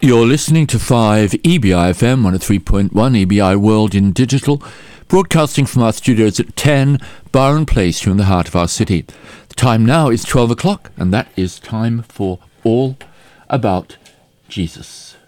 You're listening to 5 EBI FM 103.1 EBI World in Digital, broadcasting from our studios at 10 Byron Place here in the heart of our city. The time now is 12 o'clock, and that is time for All About Jesus.